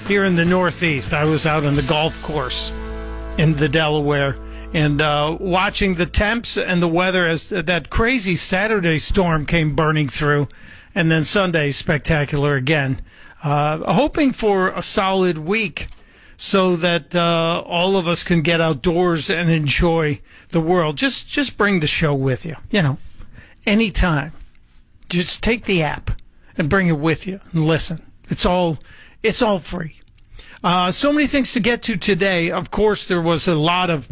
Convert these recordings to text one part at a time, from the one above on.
here in the Northeast. I was out on the golf course in the Delaware and watching the temps and the weather as that crazy Saturday storm came burning through, and then Sunday spectacular again. Hoping for a solid week so that all of us can get outdoors and enjoy the world. Just bring the show with you, anytime. Just take the app and bring it with you and listen. It's all free. So many things to get to today. Of course, there was a lot of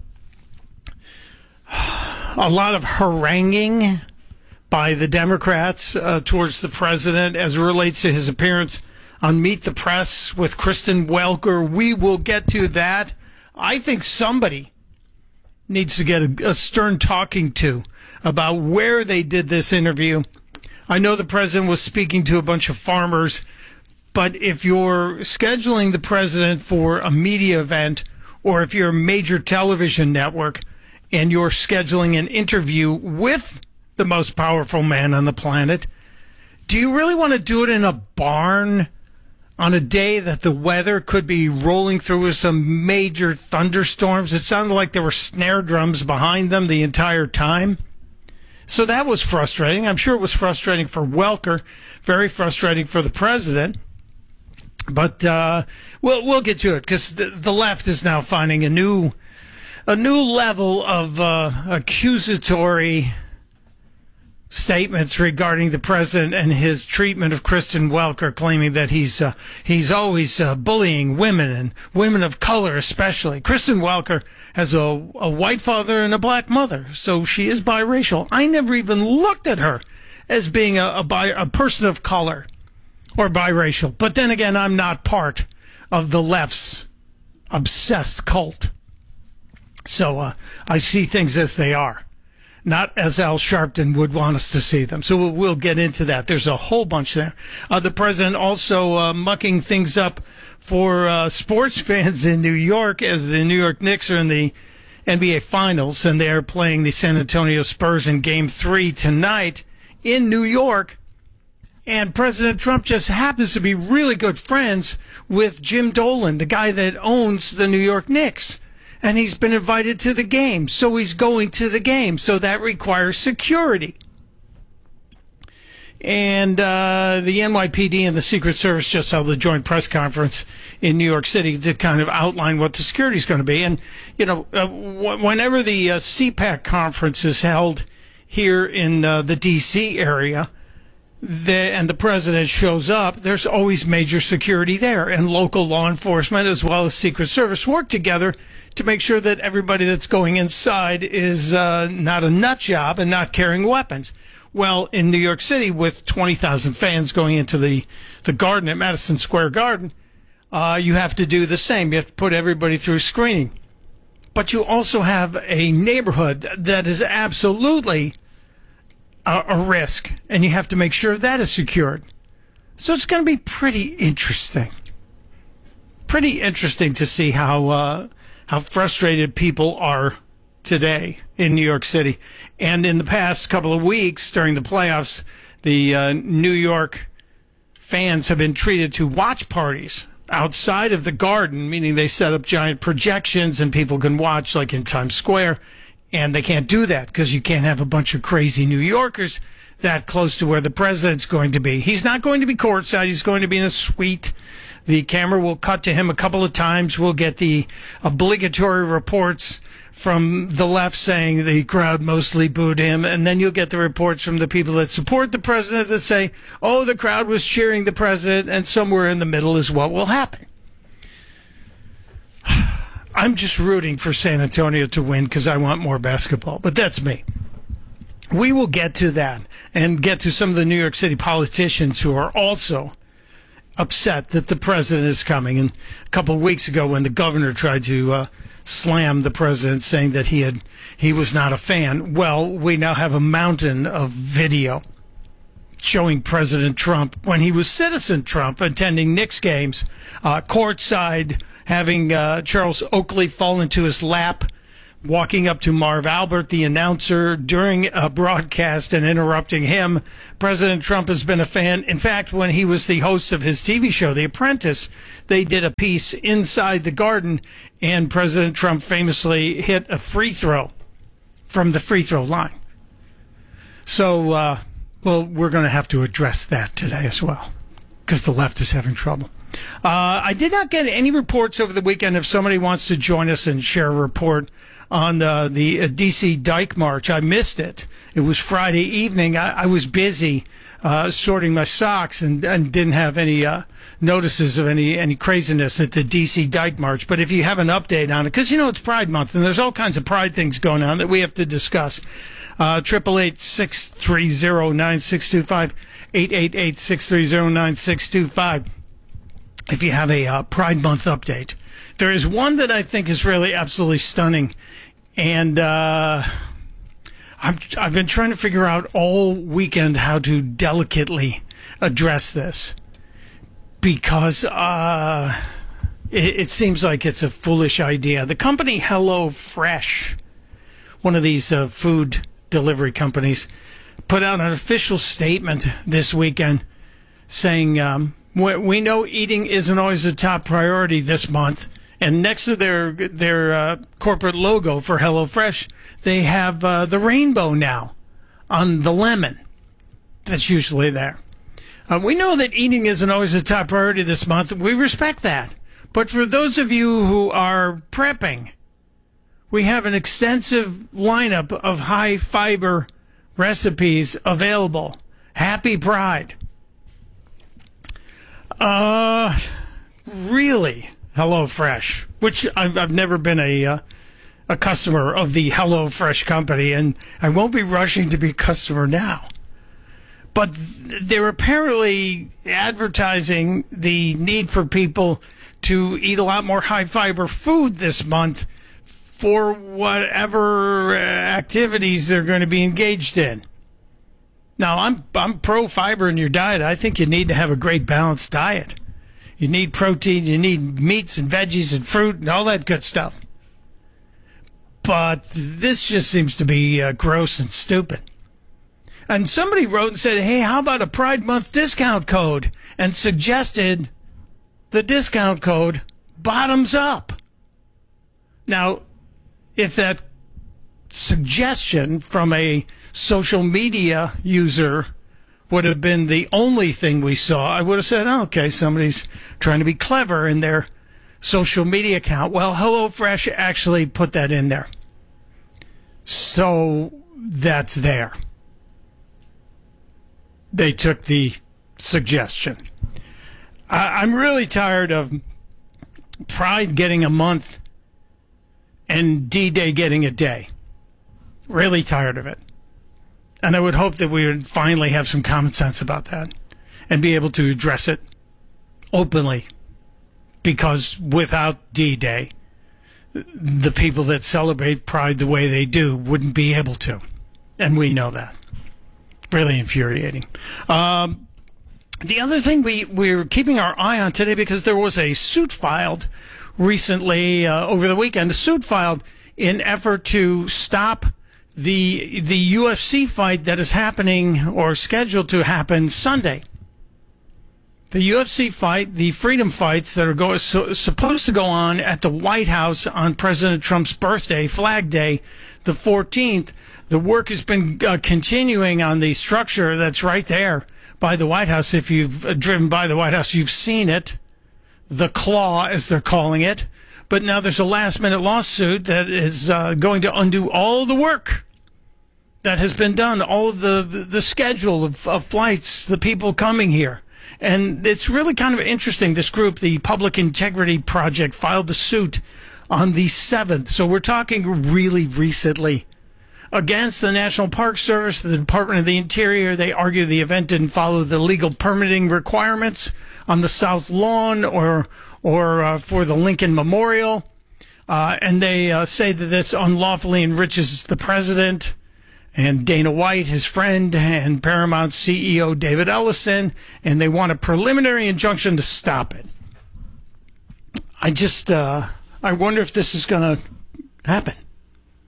haranguing by the Democrats towards the president as it relates to his appearance on Meet the Press with Kristen Welker. We will get to that. I think somebody needs to get a stern talking to about where they did this interview. I know the president was speaking to a bunch of farmers, but if you're scheduling the president for a media event, or if you're a major television network and you're scheduling an interview with the most powerful man on the planet, do you really want to do it in a barn on a day that the weather could be rolling through with some major thunderstorms? It sounded like there were snare drums behind them the entire time. So that was frustrating. I'm sure it was frustrating for Welker, very frustrating for the president. But we'll get to it because the left is now finding a new level of accusatory statements regarding the president and his treatment of Kristen Welker, claiming that he's always bullying women and women of color especially. Kristen Welker has a white father and a black mother, so she is biracial. I never even looked at her as being a person of color or biracial. But then again, I'm not part of the left's obsessed cult. So I see things as they are, not as Al Sharpton would want us to see them. So we'll get into that. There's a whole bunch there. The president also mucking things up for sports fans in New York, as the New York Knicks are in the NBA Finals, and they're playing the San Antonio Spurs in Game 3 tonight in New York. And President Trump just happens to be really good friends with Jim Dolan, the guy that owns the New York Knicks. And he's been invited to the game, so he's going to the game. So that requires security. And the NYPD and the Secret Service just held a joint press conference in New York City to kind of outline what the security is going to be. And, whenever the CPAC conference is held here in the D.C. area, and the president shows up, there's always major security there. And local law enforcement as well as Secret Service work together to make sure that everybody that's going inside is not a nut job and not carrying weapons. Well, in New York City, with 20,000 fans going into the Garden at Madison Square Garden, you have to do the same. You have to put everybody through screening. But you also have a neighborhood that is absolutely a risk, and you have to make sure that is secured. So it's going to be pretty interesting. Pretty interesting to see how frustrated people are today in New York City. And in the past couple of weeks during the playoffs, the New York fans have been treated to watch parties outside of the Garden, meaning they set up giant projections and people can watch like in Times Square. And they can't do that because you can't have a bunch of crazy New Yorkers that close to where the president's going to be. He's not going to be courtside. He's going to be in a suite. The camera will cut to him a couple of times. We'll get the obligatory reports from the left saying the crowd mostly booed him. And then you'll get the reports from the people that support the president that say, oh, the crowd was cheering the president. And somewhere in the middle is what will happen. I'm just rooting for San Antonio to win because I want more basketball. But that's me. We will get to that and get to some of the New York City politicians who are also upset that the president is coming. And a couple of weeks ago when the governor tried to slam the president saying that he was not a fan, well, we now have a mountain of video showing President Trump when he was Citizen Trump attending Knicks games, courtside, having Charles Oakley fall into his lap walking up to Marv Albert, the announcer, during a broadcast and interrupting him. President Trump has been a fan. In fact, when he was the host of his TV show, The Apprentice, they did a piece inside the Garden, and President Trump famously hit a free throw from the free throw line. So, we're going to have to address that today as well, because the left is having trouble. I did not get any reports over the weekend. If somebody wants to join us and share a report on the D.C. Dyke March, I missed it. It was Friday evening. I was busy sorting my socks and didn't have any notices of any craziness at the D.C. Dyke March. But if you have an update on it, because, it's Pride Month, and there's all kinds of Pride things going on that we have to discuss. 888-630-9625, 888-630-9625. If you have a Pride Month update. There is one that I think is really absolutely stunning, and I've been trying to figure out all weekend how to delicately address this, because it seems like it's a foolish idea. The company HelloFresh, one of these food delivery companies, put out an official statement this weekend saying, we know eating isn't always a top priority this month, and next to their corporate logo for HelloFresh, they have the rainbow now on the lemon that's usually there. We know that eating isn't always a top priority this month. We respect that. But for those of you who are prepping, we have an extensive lineup of high-fiber recipes available. Happy Pride. Really, HelloFresh, which I've never been a customer of the HelloFresh company, and I won't be rushing to be a customer now. But they're apparently advertising the need for people to eat a lot more high-fiber food this month for whatever activities they're going to be engaged in. Now, I'm pro-fiber in your diet. I think you need to have a great balanced diet. You need protein, you need meats and veggies and fruit and all that good stuff. But this just seems to be gross and stupid. And somebody wrote and said, hey, how about a Pride Month discount code? And suggested the discount code bottoms up. Now, if that suggestion from a social media user would have been the only thing we saw, I would have said, oh, okay, somebody's trying to be clever in their social media account. Well, HelloFresh actually put that in there. So that's there. They took the suggestion. I'm really tired of Pride getting a month and D-Day getting a day. Really tired of it. And I would hope that we would finally have some common sense about that and be able to address it openly. Because without D-Day, the people that celebrate Pride the way they do wouldn't be able to. And we know that. Really infuriating. The other thing we're keeping our eye on today, because there was a suit filed recently over the weekend, a suit filed in effort to stop the UFC fight that is happening or scheduled to happen Sunday. The UFC fight, the freedom fights that are supposed to go on at the White House on President Trump's birthday, Flag Day, the 14th. The work has been continuing on the structure that's right there by the White House. If you've driven by the White House, you've seen it. The claw, as they're calling it. But now there's a last-minute lawsuit that is going to undo all the work that has been done, all of the schedule of flights, the people coming here. And it's really kind of interesting. This group, the Public Integrity Project, filed the suit on the 7th. So we're talking really recently. Against the National Park Service, the Department of the Interior, they argue the event didn't follow the legal permitting requirements on the South Lawn or for the Lincoln Memorial. And they say that this unlawfully enriches the president and Dana White, his friend, and Paramount CEO David Ellison, and they want a preliminary injunction to stop it. I wonder if this is going to happen.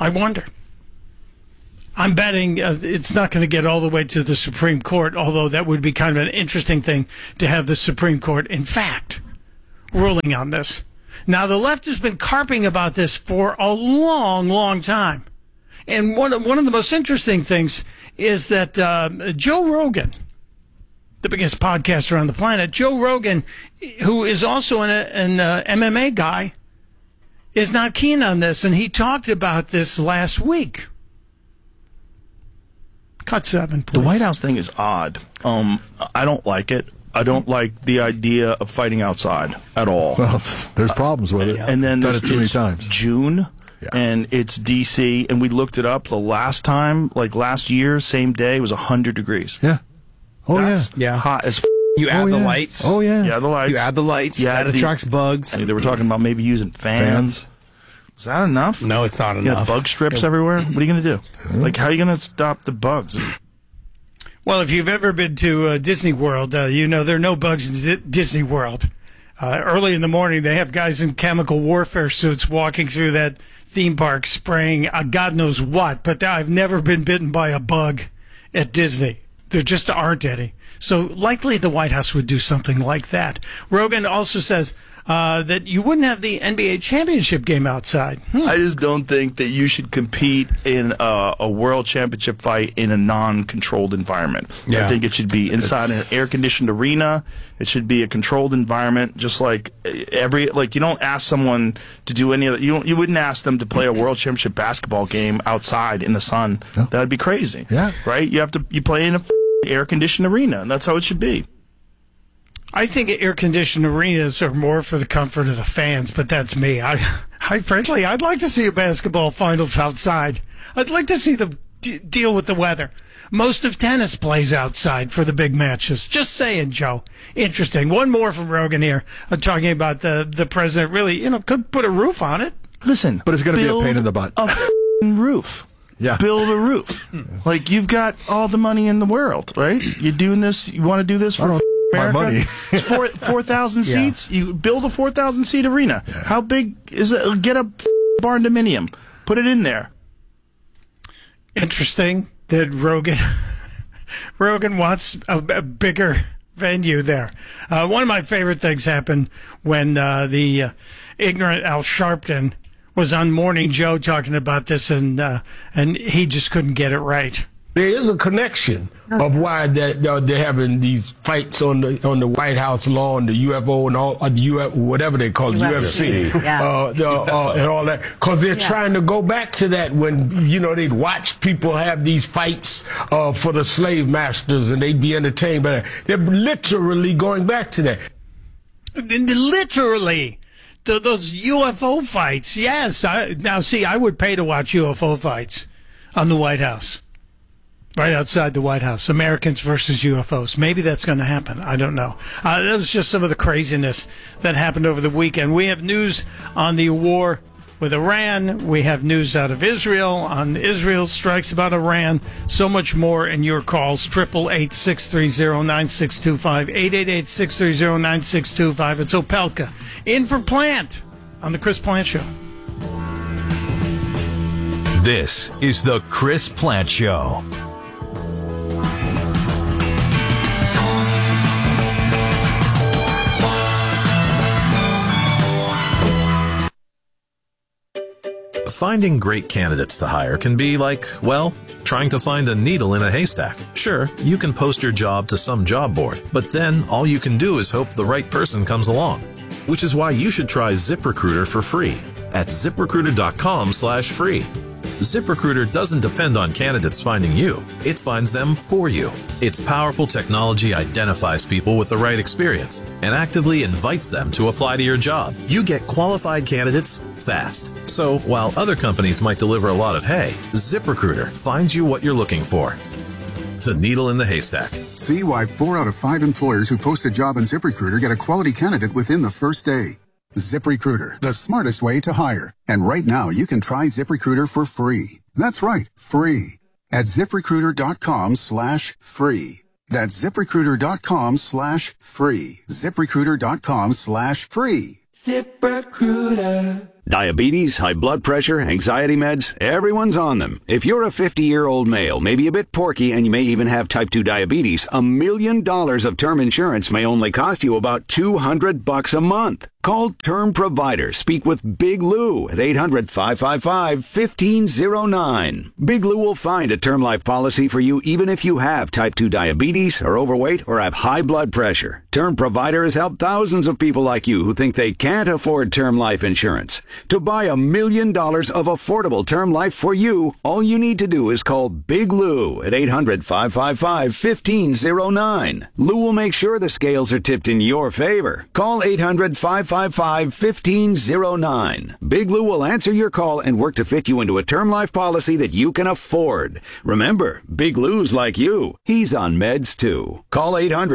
I wonder. I'm betting it's not going to get all the way to the Supreme Court, although that would be kind of an interesting thing to have the Supreme Court, in fact, ruling on this. Now, the left has been carping about this for a long, long time. And one of the most interesting things is that Joe Rogan, the biggest podcaster on the planet, Joe Rogan, who is also an MMA guy, is not keen on this. And he talked about this last week. Cut 7, please. The White House thing is odd. I don't like it. I don't like the idea of fighting outside at all. Well, there's problems with it. And then done it too many it's times. June, Yeah. and it's D.C., and we looked it up. The last time, like last year, same day, was 100 degrees. Yeah. Oh, That's Yeah. hot as You add the yeah. lights. Oh, yeah. Yeah, the lights. You add the lights. Yeah, that attracts bugs. They were talking about maybe using fans. Is that enough? No, it's not You got enough. bug strips everywhere? What are you going to do? Like, how are you going to stop the bugs? Well, if you've ever been to Disney World, you know there are no bugs in Disney World. Early in the morning, they have guys in chemical warfare suits walking through that theme park spraying God knows what, but I've never been bitten by a bug at Disney. There just aren't any. So likely the White House would do something like that. Rogan also says that you wouldn't have the NBA championship game outside. I just don't think that you should compete in a world championship fight in a non-controlled environment. Yeah. I think it should be inside an air-conditioned arena. It should be a controlled environment, just like you don't ask someone to do any of that. You wouldn't ask them to play a world championship basketball game outside in the sun. No. That'd be crazy. Yeah. Right? You play in a air-conditioned arena, and that's how it should be. I think air-conditioned arenas are more for the comfort of the fans, but that's me. Frankly, I'd like to see a basketball finals outside. I'd like to see them deal with the weather. Most of tennis plays outside for the big matches. Just saying, Joe. Interesting. One more from Rogan here, talking about the president really, could put a roof on it. Listen, But it's gonna be a pain in the butt. A f***ing roof. Yeah. Build a roof. Like, you've got all the money in the world, right? You're doing this. You want to do this for my America? money. It's 4,000 Yeah. seats. You build a 4,000 seat arena. How big is it? Get a barn dominium. Put it in there. Interesting that Rogan wants a bigger venue there. One of my favorite things happened when the ignorant Al Sharpton was on Morning Joe talking about this, and he just couldn't get it right. There is a connection of why they're having these fights on the White House lawn, the UFO and all the whatever they call it, UFC, and all that, because they're trying to go back to that when they'd watch people have these fights for the slave masters and they'd be entertained by that. They're literally going back to that. Literally. Those UFO fights, yes. I would pay to watch UFO fights on the White House. Right outside the White House. Americans versus UFOs. Maybe that's going to happen. I don't know. That was just some of the craziness that happened over the weekend. We have news on the war with Iran. We have news out of Israel on Israel strikes about Iran. So much more in your calls. 888-630-9625. 888-630-9625. It's Opelka in for Plant on the Chris Plant Show. This is the Chris Plant Show. Finding great candidates to hire can be like, well, trying to find a needle in a haystack. Sure, you can post your job to some job board, but then all you can do is hope the right person comes along. Which is why you should try ZipRecruiter for free at ZipRecruiter.com/free. ZipRecruiter doesn't depend on candidates finding you. It finds them for you. Its powerful technology identifies people with the right experience and actively invites them to apply to your job. You get qualified candidates fast. So while other companies might deliver a lot of hay, ZipRecruiter finds you what you're looking for. The needle in the haystack. See why 4 out of 5 employers who post a job on ZipRecruiter get a quality candidate within the first day. ZipRecruiter, the smartest way to hire. And right now, you can try ZipRecruiter for free. That's right, free. At ZipRecruiter.com/free. That's ZipRecruiter.com/free. ZipRecruiter.com/free. ZipRecruiter. Diabetes, high blood pressure, anxiety meds, everyone's on them. If you're a 50-year-old male, maybe a bit porky, and you may even have type 2 diabetes, $1 million of term insurance may only cost you about $200 a month. Call Term Provider. Speak with Big Lou at 800-555-1509. Big Lou will find a term life policy for you even if you have type 2 diabetes, are overweight, or have high blood pressure. Term Provider has helped thousands of people like you who think they can't afford term life insurance. To buy $1 million of affordable term life for you, all you need to do is call Big Lou at 800-555-1509. Lou will make sure the scales are tipped in your favor. Call 800-555-1509. Big Lou will answer your call and work to fit you into a term life policy that you can afford. Remember, Big Lou's like you. He's on meds too. Call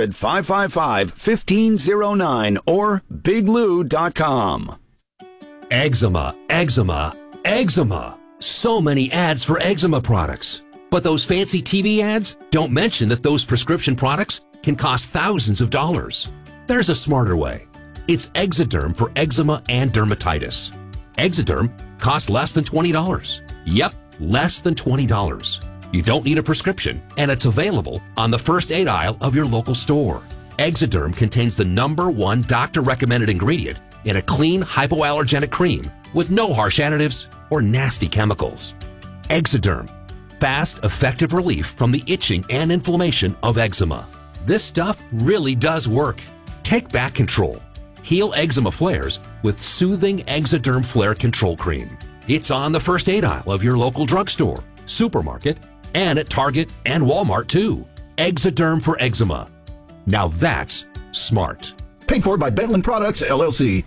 800-555-1509 or biglou.com. Eczema, eczema, eczema. So many ads for eczema products. But those fancy TV ads don't mention that those prescription products can cost thousands of dollars. There's a smarter way. It's Exoderm for eczema and dermatitis. Exoderm costs less than $20. Yep, less than $20. You don't need a prescription, and it's available on the first aid aisle of your local store. Exoderm contains the #1 doctor-recommended ingredient in a clean, hypoallergenic cream with no harsh additives or nasty chemicals. Exoderm. Fast, effective relief from the itching and inflammation of eczema. This stuff really does work. Take back control. Heal eczema flares with soothing Exoderm Flare Control Cream. It's on the first aid aisle of your local drugstore, supermarket, and at Target and Walmart too. Exoderm for eczema. Now that's smart. Paid for by Bentland Products, LLC.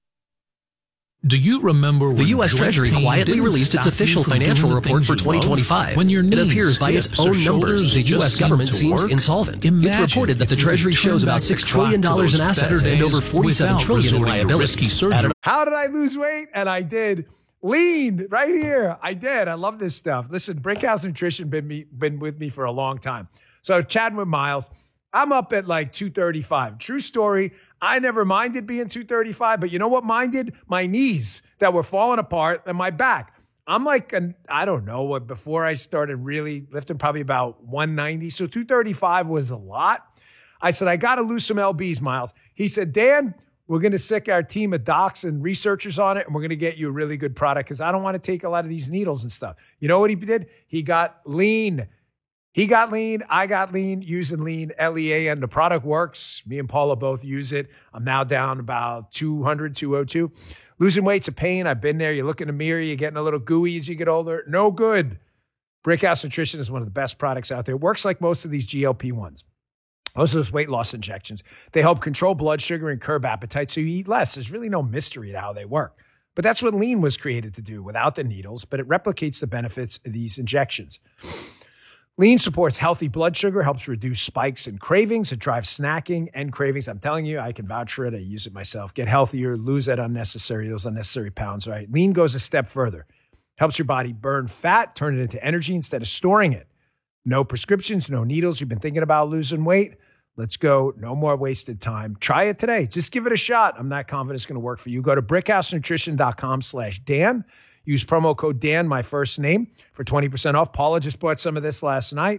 Do you remember when the U.S. Treasury quietly released its official financial report for 2025? When your it appears by its own numbers, the U.S. government seems insolvent. It's reported that the Treasury shows about $6 trillion in assets and over $47 trillion in liabilities. How did I lose weight? And I did. Lean right here. I did. I love this stuff. Listen, Brickhouse Nutrition been with me for a long time. So chatting with Miles, I'm up at like 235. True story. I never minded being 235, but you know what minded? My knees that were falling apart and my back. I'm like, I don't know what, before I started really lifting, probably about 190. So 235 was a lot. I said, I got to lose some lbs, Miles. He said, Dan, we're going to sick our team of docs and researchers on it, and we're going to get you a really good product because I don't want to take a lot of these needles and stuff. You know what he did? He got lean. He got lean. I got lean, using lean, L-E-A-N. The product works. Me and Paula both use it. I'm now down about 200, 202. Losing weight's a pain. I've been there. You look in the mirror, you're getting a little gooey as you get older. No good. Brickhouse Nutrition is one of the best products out there. It works like most of these GLP-1s. Most of those weight loss injections. They help control blood sugar and curb appetite so you eat less. There's really no mystery to how they work. But that's what lean was created to do without the needles, but it replicates the benefits of these injections. Lean supports healthy blood sugar, helps reduce spikes and cravings. It drives snacking and cravings. I'm telling you, I can vouch for it. I use it myself. Get healthier, lose those unnecessary pounds, right? Lean goes a step further. Helps your body burn fat, turn it into energy instead of storing it. No prescriptions, no needles. You've been thinking about losing weight? Let's go. No more wasted time. Try it today. Just give it a shot. I'm not confident it's going to work for you. Go to brickhousenutrition.com/Dan. Use promo code Dan, my first name, for 20% off. Paula just bought some of this last night.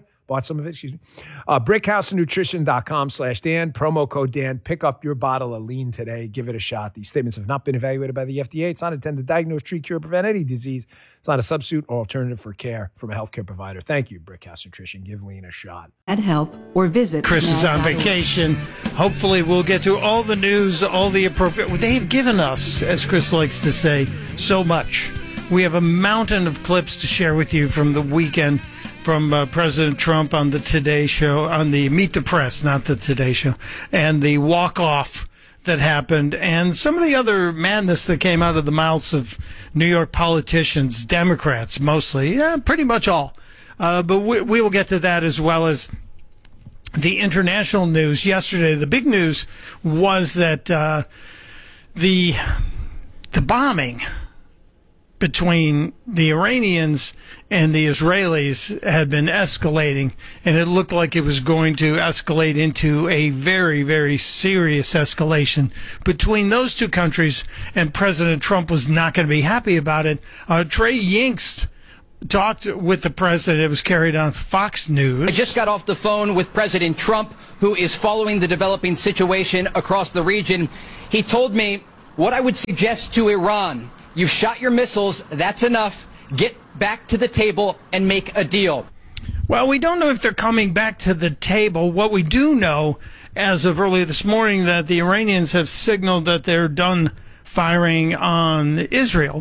Brickhousenutrition.com/Dan. Promo code Dan. Pick up your bottle of lean today. Give it a shot. These statements have not been evaluated by the FDA. It's not intended to diagnose, treat, cure, prevent any disease. It's not a substitute or alternative for care from a healthcare provider. Thank you, Brickhouse Nutrition. Give lean a shot. At help or visit. Chris is on vacation. Hopefully we'll get to all the news, all the appropriate. They've given us, as Chris likes to say, so much. We have a mountain of clips to share with you from the weekend from President Trump on the Today Show, on the Meet the Press, not the Today Show, and the walk-off that happened, and some of the other madness that came out of the mouths of New York politicians, Democrats mostly, pretty much all. But we will get to that, as well as the international news. Yesterday, the big news was that the bombing between the Iranians and the Israelis had been escalating, and it looked like it was going to escalate into a very, very serious escalation between those two countries, and President Trump was not going to be happy about it. Trey Yingst talked with the president. It was carried on Fox News. I just got off the phone with President Trump, who is following the developing situation across the region. He told me what I would suggest to Iran. You've shot your missiles. That's enough. Get back to the table and make a deal. Well, we don't know if they're coming back to the table. What we do know, as of early this morning, that the Iranians have signaled that they're done firing on Israel.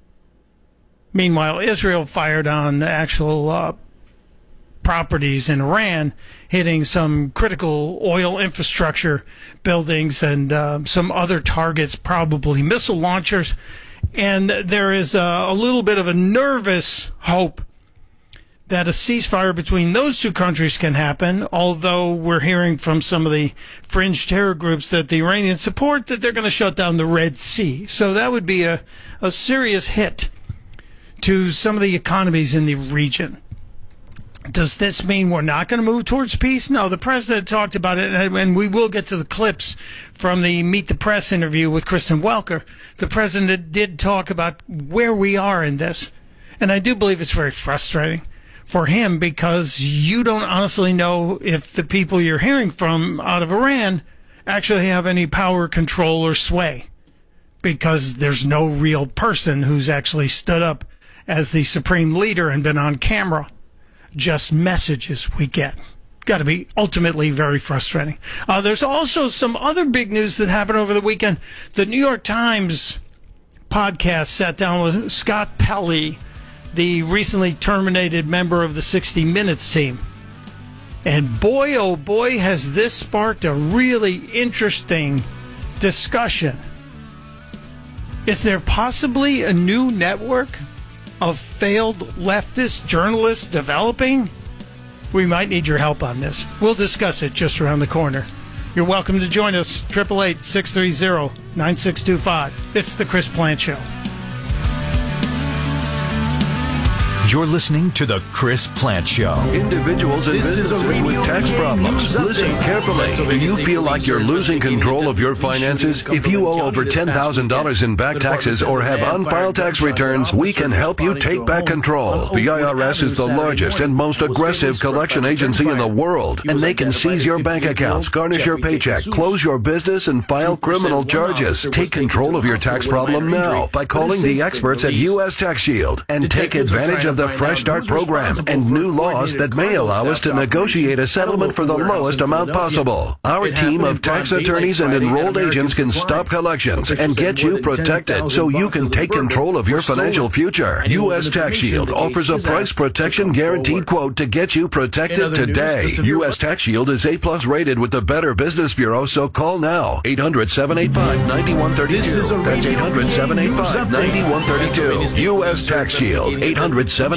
Meanwhile, Israel fired on the actual properties in Iran, hitting some critical oil infrastructure buildings and some other targets, probably missile launchers. And there is a little bit of a nervous hope that a ceasefire between those two countries can happen, although we're hearing from some of the fringe terror groups that the Iranians support that they're going to shut down the Red Sea. So that would be a serious hit to some of the economies in the region. Does this mean we're not going to move towards peace? No, the president talked about it, and we will get to the clips from the Meet the Press interview with Kristen Welker. The president did talk about where we are in this, and I do believe it's very frustrating for him because you don't honestly know if the people you're hearing from out of Iran actually have any power, control, or sway, because there's no real person who's actually stood up as the supreme leader and been on camera. Just messages we get. Got to be ultimately very frustrating. There's also some other big news that happened over the weekend. The New York Times podcast sat down with Scott Pelley, the recently terminated member of the 60 Minutes team. And boy, oh boy, has this sparked a really interesting discussion. Is there possibly a new network of failed leftist journalists developing? We might need your help on this. We'll discuss it just around the corner. You're welcome to join us, 888-630-9625. It's the Chris Plante Show. You're listening to the Chris Plante Show. Individuals and businesses with tax problems. Listen carefully. Do you feel like you're losing control of your finances? If you owe over $10,000 in back taxes or have unfiled tax returns, we can help you take back control. The IRS is the largest and most aggressive collection agency in the world, and they can seize your bank accounts, garnish your paycheck, close your business, and file criminal charges. Take control of your tax problem now by calling the experts at U.S. Tax Shield and take advantage of the Fresh Start program and new laws that may allow us to negotiate a settlement for the lowest amount possible. Our team of tax attorneys and enrolled agents can stop collections and get you protected so you can take control of your financial future. U.S. Tax Shield offers a price protection guaranteed quote to get you protected today. U.S. Tax Shield is A+ rated with the Better Business Bureau, so call now. 800-785-9132. That's 800-785-9132. U.S. Tax Shield. 800-785-9132.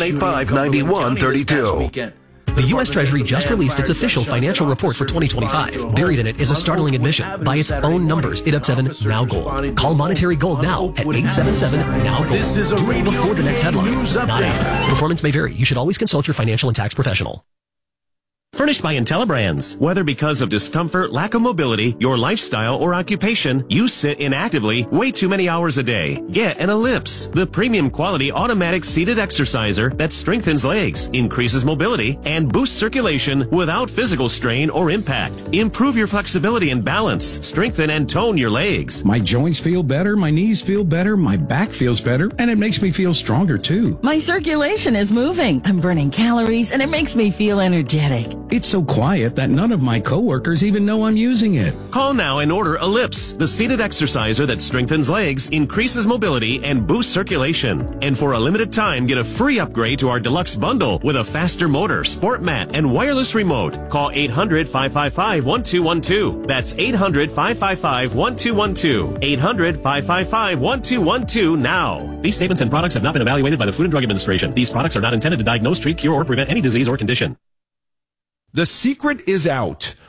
The U.S. Treasury just released its official financial report for 2025. Buried in it is a startling admission. By its own numbers, it up 7 now gold. Call Monetary Gold now at 877-NOW-GOLD. Do it before the next headline, not after. Performance may vary. You should always consult your financial and tax professional. Furnished by IntelliBrands. Whether because of discomfort, lack of mobility, your lifestyle, or occupation, you sit inactively way too many hours a day. Get an Ellipse, the premium quality automatic seated exerciser that strengthens legs, increases mobility, and boosts circulation without physical strain or impact. Improve your flexibility and balance, strengthen and tone your legs. My joints feel better, my knees feel better, my back feels better, and it makes me feel stronger too. My circulation is moving. I'm burning calories, and it makes me feel energetic. It's so quiet that none of my coworkers even know I'm using it. Call now and order Ellipse, the seated exerciser that strengthens legs, increases mobility, and boosts circulation. And for a limited time, get a free upgrade to our deluxe bundle with a faster motor, sport mat, and wireless remote. Call 800-555-1212. That's 800-555-1212. 800-555-1212 now. These statements and products have not been evaluated by the Food and Drug Administration. These products are not intended to diagnose, treat, cure, or prevent any disease or condition. The secret is out.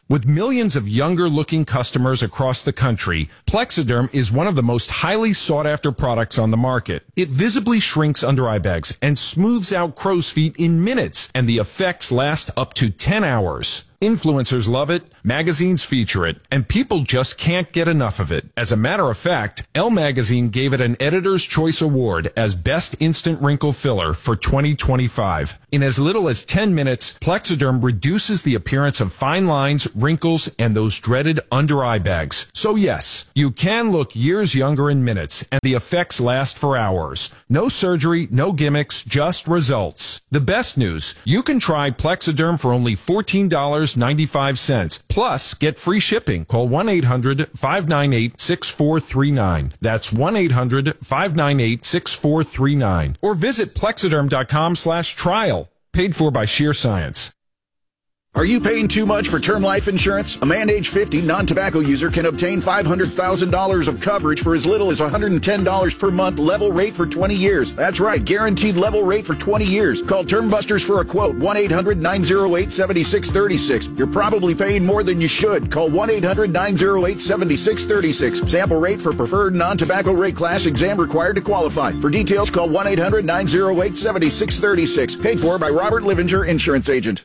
With millions of younger-looking customers across the country, Plexiderm is one of the most highly sought-after products on the market. It visibly shrinks under eye bags and smooths out crow's feet in minutes, and the effects last up to 10 hours. Influencers love it, magazines feature it, and people just can't get enough of it. As a matter of fact, Elle Magazine gave it an Editor's Choice Award as Best Instant Wrinkle Filler for 2025. In as little as 10 minutes, Plexiderm reduces the appearance of fine lines, wrinkles, and those dreaded under-eye bags. So yes, you can look years younger in minutes, and the effects last for hours. No surgery, no gimmicks, just results. The best news, you can try Plexiderm for only $14.95. Plus, get free shipping. Call 1-800-598-6439. That's 1-800-598-6439. Or visit Plexiderm.com/trial. Paid for by Sheer Science. Are you paying too much for term life insurance? A man age 50 non-tobacco user can obtain $500,000 of coverage for as little as $110 per month, level rate for 20 years. That's right, guaranteed level rate for 20 years. Call Term Busters for a quote, 1-800-908-7636. You're probably paying more than you should. Call 1-800-908-7636. Sample rate for preferred non-tobacco rate class, exam required to qualify. For details, call 1-800-908-7636. Paid for by Robert Livinger, Insurance Agent.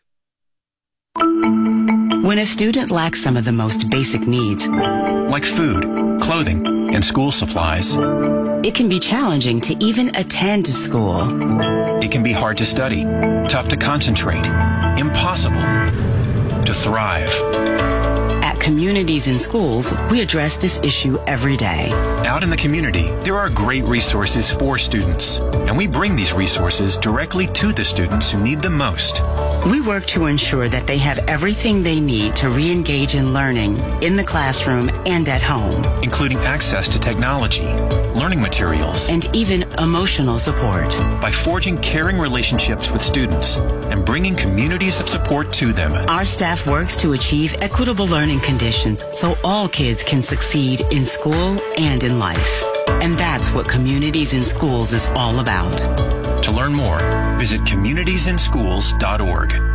When a student lacks some of the most basic needs, like food, clothing, and school supplies, it can be challenging to even attend school. It can be hard to study, tough to concentrate, impossible to thrive. At Communities in Schools, we address this issue every day. Out in the community, there are great resources for students, and we bring these resources directly to the students who need them most. We work to ensure that they have everything they need to re-engage in learning in the classroom and at home, including access to technology, learning materials, and even emotional support. By forging caring relationships with students and bringing communities of support to them, our staff works to achieve equitable learning conditions so all kids can succeed in school and in life. And that's what Communities in Schools is all about. To learn more, visit communitiesinschools.org.